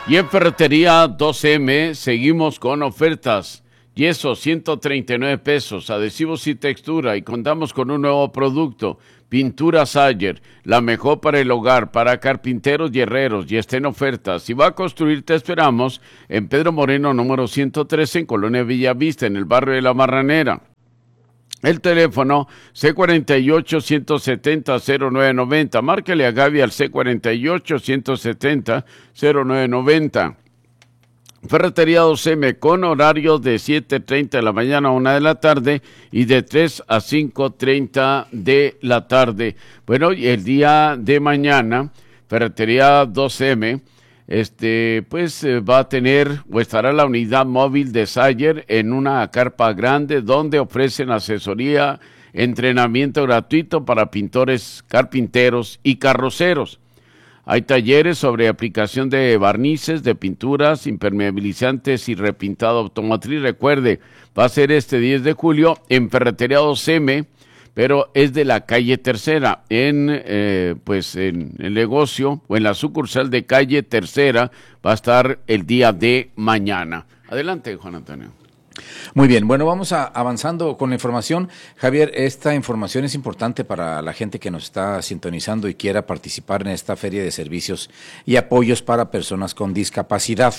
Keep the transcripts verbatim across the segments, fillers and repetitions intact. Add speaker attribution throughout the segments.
Speaker 1: Y en Ferretería dos eme seguimos con ofertas. Yeso ciento treinta y nueve pesos, adhesivos y textura, y contamos con un nuevo producto, pintura Sayer, la mejor para el hogar, para carpinteros y herreros, y está en oferta. Si va a construir, te esperamos en Pedro Moreno número ciento trece, en Colonia Villavista, en el barrio de La Marranera. El teléfono ce cuarenta y ocho, ciento setenta, cero nueve noventa. Márquele a Gaby al ce cuarenta y ocho, ciento setenta, cero nueve noventa. Ferretería dos eme con horarios de siete treinta de la mañana a una de la tarde y de tres a cinco treinta de la tarde. Bueno, y el día de mañana, Ferretería dos eme, este, pues eh, va a tener o estará la unidad móvil de Sayer en una carpa grande donde ofrecen asesoría, entrenamiento gratuito para pintores, carpinteros y carroceros. Hay talleres sobre aplicación de barnices, de pinturas, impermeabilizantes y repintado automotriz. Recuerde, va a ser este diez de julio en Ferretería dos eme, pero es de la calle Tercera, en eh, pues en el negocio o en la sucursal de calle Tercera va a estar el día de mañana. Adelante, Juan Antonio.
Speaker 2: Muy bien, bueno, vamos a, avanzando con la información. Javier, esta información es importante para la gente que nos está sintonizando y quiera participar en esta feria de servicios y apoyos para personas con discapacidad.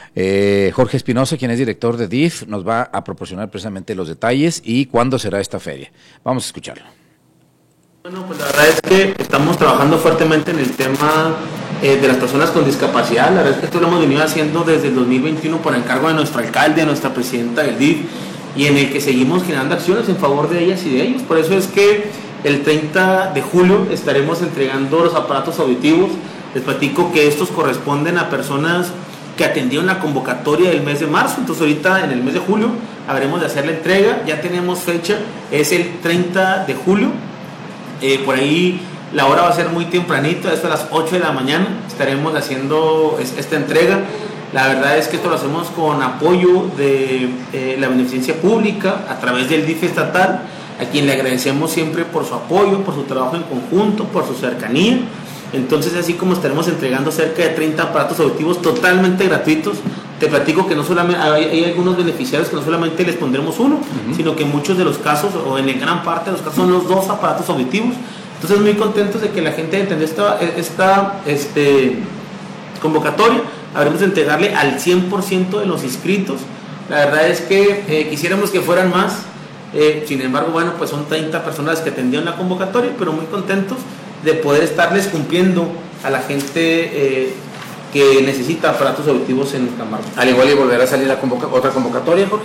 Speaker 2: Eh, Jorge Espinosa, quien es director de D I F, nos va a proporcionar precisamente los detalles y cuándo será esta feria. Vamos a escucharlo.
Speaker 3: Bueno, pues la verdad es que estamos trabajando fuertemente en el tema eh, de las personas con discapacidad. La verdad es que esto lo hemos venido haciendo desde el dos mil veintiuno por encargo de nuestro alcalde, de nuestra presidenta del D I F, y en el que seguimos generando acciones en favor de ellas y de ellos. Por eso es que el treinta de julio estaremos entregando los aparatos auditivos. Les platico que estos corresponden a personas que atendieron la convocatoria del mes de marzo. Entonces ahorita en el mes de julio habremos de hacer la entrega. Ya tenemos fecha, es el treinta de julio. Eh, por ahí la hora va a ser muy tempranito, esto a las ocho de la mañana estaremos haciendo es, esta entrega. La verdad es que esto lo hacemos con apoyo de eh, la beneficencia pública a través del D I F estatal, a quien le agradecemos siempre por su apoyo, por su trabajo en conjunto, por su cercanía. Entonces, así como estaremos entregando cerca de treinta aparatos auditivos totalmente gratuitos, te platico que no solamente hay, hay algunos beneficiarios que no solamente les pondremos uno, uh-huh. sino que en muchos de los casos, o en gran parte de los casos, son los dos aparatos auditivos. Entonces, muy contentos de que la gente entienda esta, esta este, convocatoria. Habremos de entregarle al cien por ciento de los inscritos. La verdad es que eh, quisiéramos que fueran más, eh, sin embargo, bueno, pues son treinta personas que atendieron la convocatoria, pero muy contentos de poder estarles cumpliendo a la gente eh, que necesita aparatos auditivos en Camargo.
Speaker 2: Al igual y volverá a salir la convoca otra convocatoria, Jorge.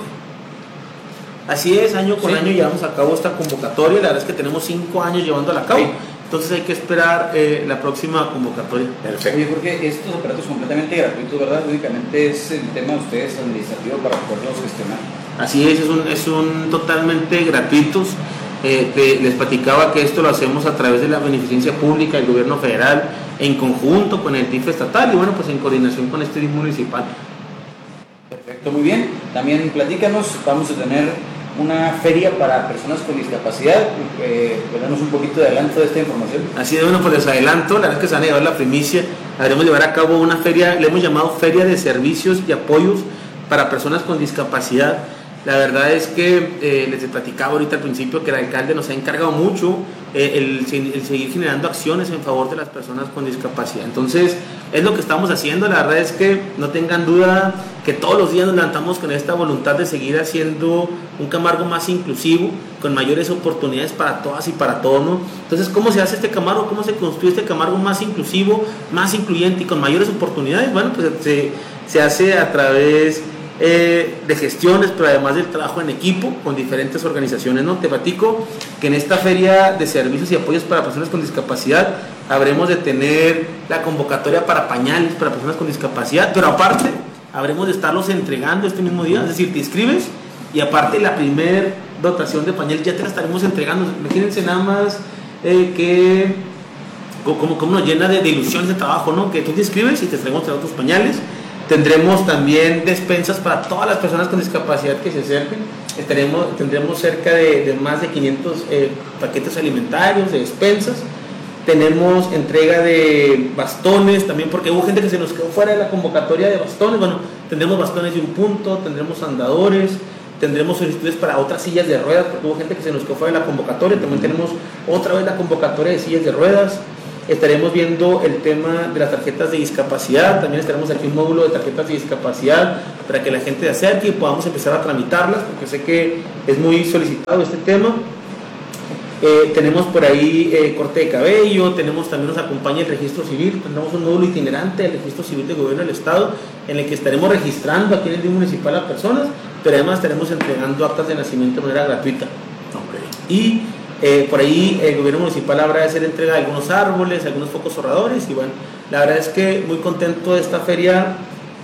Speaker 3: Así es, año con sí. año llevamos a cabo esta convocatoria. La verdad es que tenemos cinco años llevándola a cabo. Sí. Entonces hay que esperar eh, la próxima convocatoria.
Speaker 4: Perfecto. Oye, Jorge, estos aparatos completamente gratuitos, ¿verdad? Únicamente es el tema de ustedes administrativo para poderlos gestionar.
Speaker 3: Así es, es un, es un totalmente gratuitos. Eh, te, les platicaba que esto lo hacemos a través de la beneficencia pública del gobierno federal en conjunto con el D I F estatal y bueno, pues en coordinación con este D I F municipal.
Speaker 4: Perfecto, muy bien. También platícanos, vamos a tener una feria para personas con discapacidad. Eh, danos un poquito de adelanto de esta información.
Speaker 3: Así de bueno, pues les adelanto, la verdad es que se van a llevar la primicia. Haremos llevar a cabo una feria, le hemos llamado Feria de Servicios y Apoyos para Personas con Discapacidad. La verdad es que eh, les platicaba ahorita al principio que el alcalde nos ha encargado mucho eh, el, el seguir generando acciones en favor de las personas con discapacidad. Entonces, es lo que estamos haciendo. La verdad es que no tengan duda que todos los días nos levantamos con esta voluntad de seguir haciendo un Camargo más inclusivo, con mayores oportunidades para todas y para todos, ¿no? Entonces, ¿cómo se hace este Camargo? ¿Cómo se construye este Camargo más inclusivo, más incluyente y con mayores oportunidades? Bueno, pues se, se hace a través Eh, de gestiones, pero además del trabajo en equipo con diferentes organizaciones, ¿no? Te platico que en esta feria de servicios y apoyos para personas con discapacidad habremos de tener la convocatoria para pañales para personas con discapacidad, pero aparte habremos de estarlos entregando este mismo día, es decir, te inscribes y aparte la primer dotación de pañales ya te la estaremos entregando. Imagínense nada más eh, que como, como nos llena de, de ilusiones de trabajo, ¿no? Que tú te inscribes y te traemos otros pañales. Tendremos también despensas para todas las personas con discapacidad que se acerquen. Estaremos, tendremos cerca de, de más de quinientos eh, paquetes alimentarios, de despensas. tenemos entrega de bastones también, porque hubo gente que se nos quedó fuera de la convocatoria de bastones. Bueno, tendremos bastones de un punto, tendremos andadores, tendremos solicitudes para otras sillas de ruedas, porque hubo gente que se nos quedó fuera de la convocatoria. También tenemos otra vez la convocatoria de sillas de ruedas. Estaremos viendo el tema de las tarjetas de discapacidad. También estaremos aquí un módulo de tarjetas de discapacidad para que la gente se acerque y podamos empezar a tramitarlas, porque sé que es muy solicitado este tema. Eh, tenemos por ahí eh, corte de cabello, tenemos también nos acompaña el registro civil, tenemos un módulo itinerante del registro civil de gobierno del estado en el que estaremos registrando aquí en el D I M municipal a personas, pero además estaremos entregando actas de nacimiento de manera gratuita. Okay. Y eh, por ahí el gobierno municipal habrá de hacer entrega de algunos árboles, algunos focos ahorradores, y bueno, la verdad es que muy contento de esta feria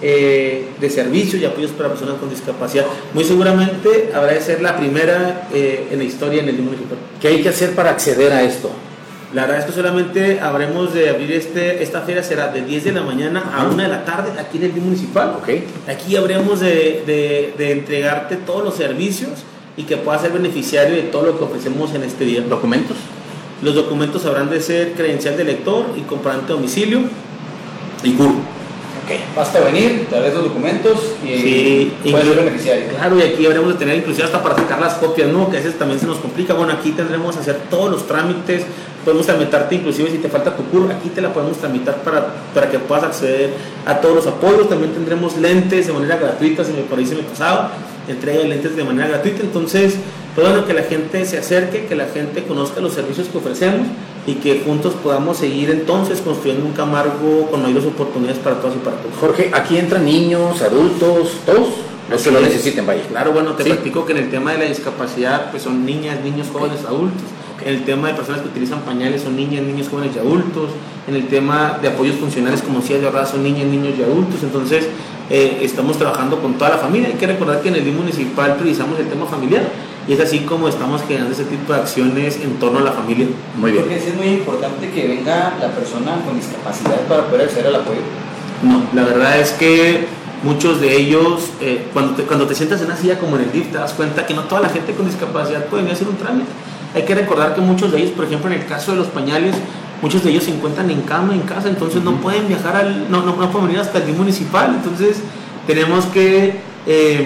Speaker 3: Eh, de servicios y apoyos para personas con discapacidad. Muy seguramente habrá de ser la primera eh, en la historia en el D I M municipal.
Speaker 2: ¿Qué hay que hacer para acceder a esto?
Speaker 3: La verdad es que solamente habremos de abrir este, esta feria, será de diez de la mañana a una de la tarde aquí en el D I M municipal.
Speaker 2: Okay.
Speaker 3: Aquí habremos de, de, de entregarte todos los servicios y que puedas ser beneficiario de todo lo que ofrecemos en este día.
Speaker 2: ¿Documentos?
Speaker 3: Los documentos habrán de ser credencial de lector y comprobante de domicilio y C U R.
Speaker 4: Okay. Basta venir, traer los documentos y
Speaker 3: sí,
Speaker 4: puedes ser beneficiario.
Speaker 3: Claro, y aquí habremos de tener inclusive hasta para sacar las copias, ¿no? Que a veces también se nos complica. Bueno, aquí tendremos que hacer todos los trámites, podemos tramitarte inclusive si te falta tu C U R, aquí te la podemos tramitar para, para que puedas acceder a todos los apoyos. También tendremos lentes de manera gratuita, si me por ahí se me pasaba, entrega de lentes de manera gratuita. Entonces, pues bueno, que la gente se acerque, que la gente conozca los servicios que ofrecemos y que juntos podamos seguir entonces construyendo un Camargo con mayores oportunidades para todos y para todos.
Speaker 2: Jorge, aquí entran niños, adultos, todos los que lo necesiten, vaya.
Speaker 3: Claro, bueno, te
Speaker 2: ¿Sí?
Speaker 3: platico que en el tema de la discapacidad pues son niñas, niños, jóvenes, okay. adultos. En el tema de personas que utilizan pañales son niñas, niños, jóvenes y adultos. En el tema de apoyos funcionales como sillas de ruedas son niñas, niños y adultos. Entonces eh, estamos trabajando con toda la familia. Hay que recordar que en el D I M municipal priorizamos el tema familiar y es así como estamos generando ese tipo de acciones en torno a la familia.
Speaker 4: Muy bien. Porque es muy importante que venga la persona con discapacidad para poder acceder al apoyo.
Speaker 3: No, la verdad es que muchos de ellos, eh, cuando, te, cuando te sientas en una silla como en el D I F, te das cuenta que no toda la gente con discapacidad puede venir a hacer un trámite. Hay que recordar que muchos de ellos, por ejemplo, en el caso de los pañales, muchos de ellos se encuentran en cama, en casa, entonces no pueden viajar, al, no, no, no pueden venir hasta el D I M municipal. Entonces tenemos que, eh,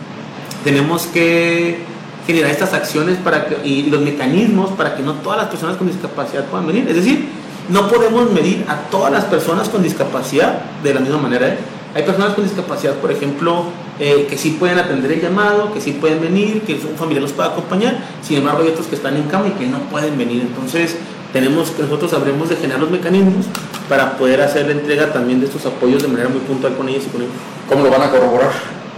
Speaker 3: tenemos que generar estas acciones para que, y los mecanismos para que no todas las personas con discapacidad puedan venir. Es decir, no podemos medir a todas las personas con discapacidad de la misma manera, ¿eh? Hay personas con discapacidad, por ejemplo, eh, que sí pueden atender el llamado, que sí pueden venir, que un familiar los puede acompañar. Sin embargo, hay otros que están en cama y que no pueden venir. Entonces, tenemos que nosotros habremos de generar los mecanismos para poder hacer la entrega también de estos apoyos de manera muy puntual con ellos y con ellos.
Speaker 2: ¿Cómo lo van a corroborar?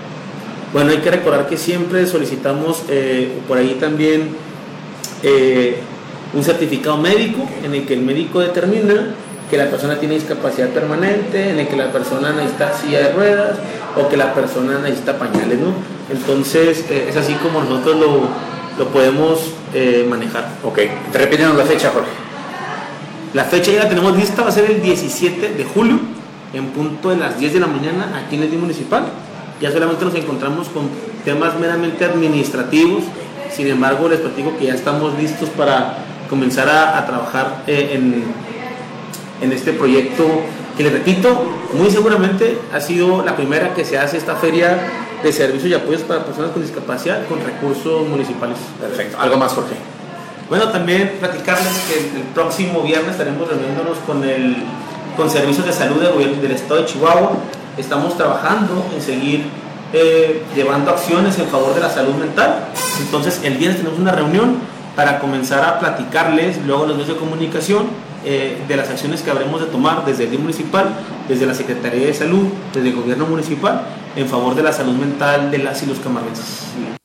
Speaker 3: Bueno, hay que recordar que siempre solicitamos eh, por ahí también eh, un certificado médico en el que el médico determina que la persona tiene discapacidad permanente, en el que la persona necesita silla de ruedas o que la persona necesita pañales, ¿no? Entonces, eh, es así como nosotros lo, lo podemos eh, manejar.
Speaker 2: Ok, te repiten la fecha, Jorge.
Speaker 3: La fecha ya la tenemos lista, va a ser el diecisiete de julio, en punto de las diez de la mañana, aquí en el D I M municipal. Ya solamente nos encontramos con temas meramente administrativos, sin embargo, les platico que ya estamos listos para comenzar a, a trabajar eh, en... en este proyecto que, les repito, muy seguramente ha sido la primera que se hace esta feria de servicios y apoyos para personas con discapacidad con recursos municipales.
Speaker 2: Perfecto. ¿Algo más, Jorge?
Speaker 3: Bueno, también platicarles que el próximo viernes estaremos reuniéndonos con, el, con servicios de salud del gobierno del estado de Chihuahua. Estamos trabajando en seguir eh, llevando acciones en favor de la salud mental. Entonces, el viernes tenemos una reunión para comenzar a platicarles luego los medios de comunicación eh, de las acciones que habremos de tomar desde el D I M municipal, desde la Secretaría de Salud, desde el gobierno municipal, en favor de la salud mental de las y los camarguenses.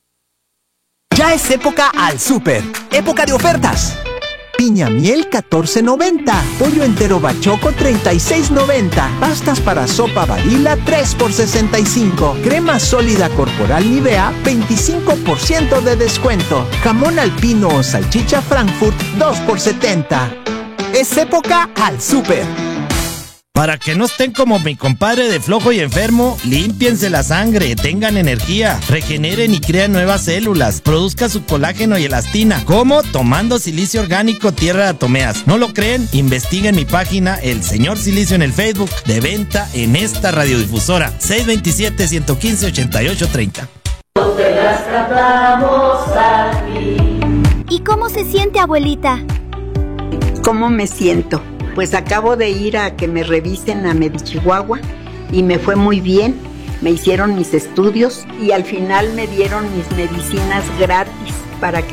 Speaker 5: Ya es época al súper, época de ofertas. Piña miel catorce noventa, pollo entero bachoco treinta y seis noventa, pastas para sopa Barilla tres por sesenta y cinco, crema sólida corporal Nivea veinticinco por ciento de descuento, jamón alpino o salchicha Frankfurt dos por setenta. Es época al súper.
Speaker 6: Para que no estén como mi compadre de flojo y enfermo, límpiense la sangre, tengan energía, regeneren y crean nuevas células, produzca su colágeno y elastina. ¿Cómo? Tomando silicio orgánico Tierra de Atomeas. ¿No lo creen? Investiguen mi página El Señor Silicio en el Facebook, de venta en esta radiodifusora. seis dos siete, uno uno cinco, ocho ocho tres cero.
Speaker 7: Te las cantamos aquí.
Speaker 8: ¿Y cómo se siente, abuelita?
Speaker 9: ¿Cómo me siento? Pues acabo de ir a que me revisen a Medichihuahua y me fue muy bien. Me hicieron mis estudios y al final me dieron mis medicinas gratis para que